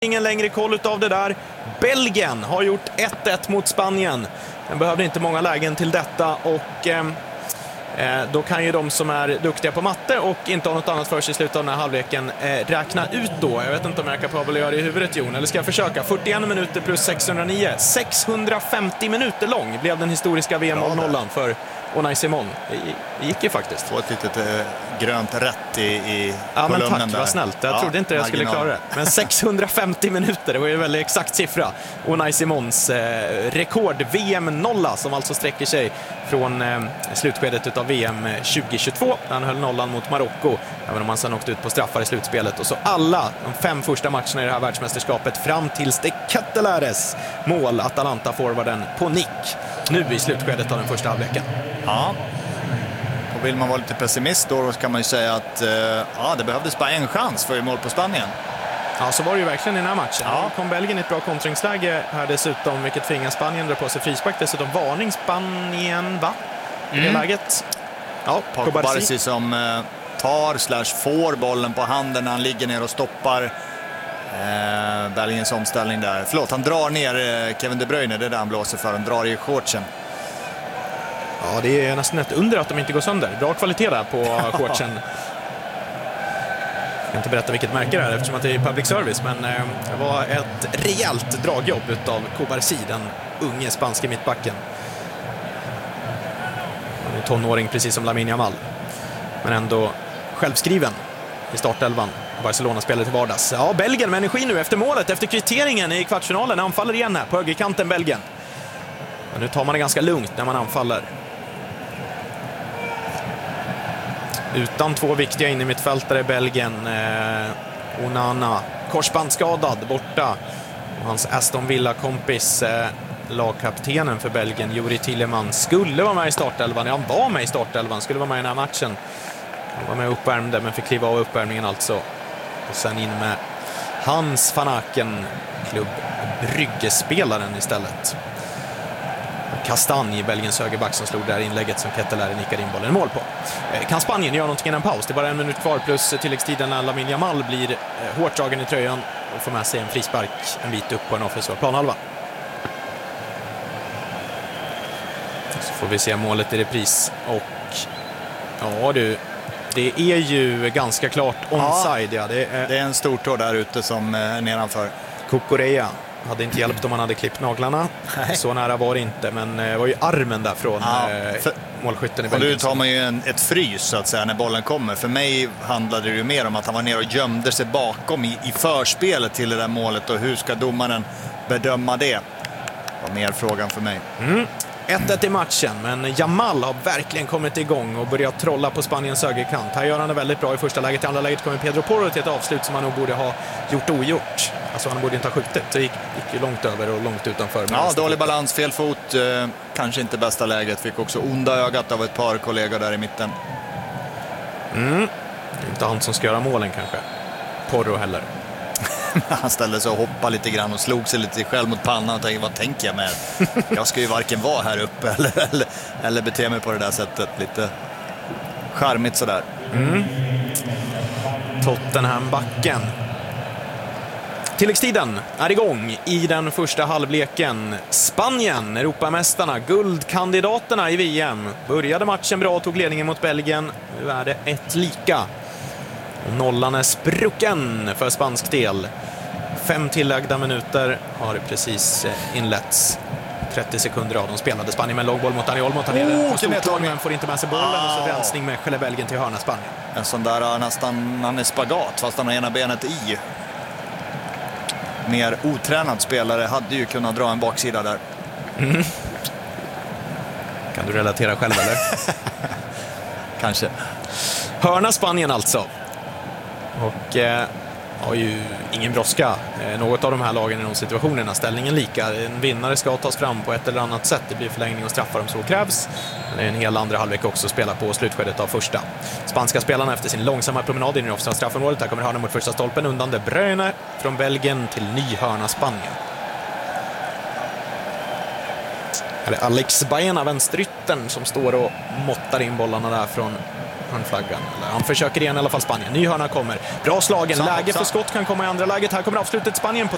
ingen längre koll av det där. Belgien har gjort 1-1 mot Spanien. Den behövde inte många lägen till detta och då kan ju de som är duktiga på matte och inte har något annat för sig i slutet av den här halvleken räkna ut då. Jag vet inte om jag är kapabel att göra det i huvudet, Jon, eller ska jag försöka? 41 minuter plus 609. 650 minuter lång blev den historiska VM-nollan för Unai Simon. Det gick ju faktiskt. Få ett litet grönt rätt i ja, men tack, där. vad snällt. Jag trodde inte jag skulle klara det. Men 650 minuter, det var ju en väldigt exakt siffra. Unai Simons rekord VM-nolla som alltså sträcker sig från slutskedet av VM 2022. Han höll nollan mot Marocko, även om han sedan åkte ut på straffar i slutspelet. Och så alla de 5 första matcherna i det här världsmästerskapet fram till Kettelares mål, Atalanta-forwarden på nick. Nu i slutskedet av den första halvleken. Ja, och vill man vara lite pessimist då kan man ju säga att det behövdes bara en chans för mål på Spanien. Ja, så var det ju verkligen i den här matchen. Ja. Kom Belgien i ett bra kontringsläge här dessutom, vilket tvingar Spanien dra på sig frispark. Dessutom varning Spanien, va? I det läget. Ja, Kubarsi som får bollen på handen när han ligger ner och stoppar Belgiens omställning där. Förlåt, han drar ner Kevin De Bruyne, det är där han blåser för. Han drar i shortsen. Ja, det är nästan ett under att de inte går sönder. Bra kvalitet där på shortsen. Jag kan inte berätta vilket märke det är eftersom att det är public service, men det var ett rejält dragjobb utav Kubarsi, den unge spanske mittbacken. Han är tonåring precis som Lamine Yamal, men ändå självskriven i startelvan. Barcelona spelar till vardags. Ja, Belgien med energi nu efter målet, efter kvitteringen i kvartsfinalen. Anfaller igen här på högerkanten, Belgien. Men nu tar man det ganska lugnt när man anfaller. Utan 2 viktiga in i mittfältare i Belgien. Onana, korsbandsskadad, borta. Och hans Aston Villa-kompis, lagkaptenen för Belgien, Juri Tillemans, skulle vara med i startelvan. Ja, han var med i startelvan, skulle vara med i den här matchen. Han var med och uppvärmde, men fick kliva av uppvärmningen alltså. Och sen in med Hans van Aken, klubb Brygge-spelaren istället. Kastanj, Belgiens högerback, som slog där inlägget som Kettelaere nickade in bollen i mål på. Kan Spanien göra någonting i en paus? Det är bara 1 minut kvar plus tilläggstiden när Lamine Yamal blir hårt dragen i tröjan och får med sig en frispark en bit upp på en offensiv planhalva. Så får vi se målet i repris och ja du, det är ju ganska klart onside. Ja, det är en stortå där ute som är nedanför. Kukureya hade inte hjälpt om man hade klippt naglarna. Nej. Så nära var det inte, men det var ju armen där från målskytten i Belgien. Och nu tar man ju ett frys så att säga när bollen kommer. För mig handlade det ju mer om att han var ner och gömde sig bakom i förspelet till det där målet. Och hur ska domaren bedöma det? Det var mer frågan för mig. 1-1 i matchen, men Yamal har verkligen kommit igång och börjat trolla på Spaniens högerkant. Här gör han det väldigt bra i första läget. I andra läget kommer Pedro Porro till ett avslut som han nog borde ha gjort ogjort. Alltså han borde inte ha skjutit. Det gick ju långt över och långt utanför. Ja, dålig balans, fel fot. Kanske inte bästa läget. Fick också onda ögat av ett par kollegor där i mitten. Inte han som ska göra målen kanske. Porro heller. Han ställde sig och hoppade lite grann och slog sig lite själv mot pannan och tänkte, vad tänker jag med? Jag ska ju varken vara här uppe eller bete mig på det där sättet. Lite charmigt sådär. Tottenham-backen. Tilläggstiden är igång i den första halvleken. Spanien, Europamästarna, guldkandidaterna i VM. Började matchen bra och tog ledningen mot Belgien. Nu är det 1-1. Nollan är sprucken för spansk del. 5 tillagda minuter har precis inletts. 30 sekunder av de spelade. Spanien med en långboll mot Dani Olmo. Men får inte med sig bollen. Och så rensning med Skelle Belgien till hörna Spanien. En sån där nästan, han är spagat fast han har ena benet i. Mer otränad spelare hade ju kunnat dra en baksida där. Kan du relatera själv eller? Kanske. Hörna Spanien alltså. Och har ju ingen brådska. Något av de här lagen i de situationerna. Ställningen lika. En vinnare ska tas fram på ett eller annat sätt. Det blir förlängning och straffar om så krävs. Men det är en hel andra halvlek också att spela på slutskedet av första. Spanska spelarna efter sin långsamma promenad in i offensiva straffområdet. Här kommer hörna mot första stolpen undan De Bruyne från Belgien till ny hörna Spanien. Här är Alex Baena, vänsterytten, som står och måttar in bollarna där från hörnflaggan. Han försöker igen i alla fall Spanien. Ny hörna kommer. Bra slagen. Läge för skott kan komma i andra läget. Här kommer avslutet Spanien på